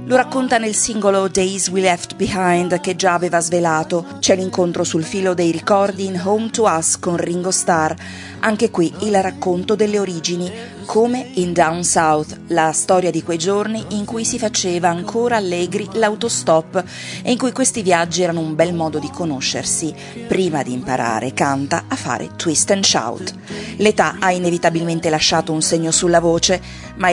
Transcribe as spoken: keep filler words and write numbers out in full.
Lo racconta nel singolo Days We Left Behind, che già aveva svelato. C'è l'incontro sul filo dei ricordi in Home to Us con Ringo Starr. Anche qui il racconto delle origini, come in Down South, la storia di quei giorni in cui si faceva ancora allegri l'autostop e in cui questi viaggi erano un bel modo di conoscersi, prima di imparare, canta, a fare twist and shout. L'età ha inevitabilmente lasciato un segno sulla voce, ma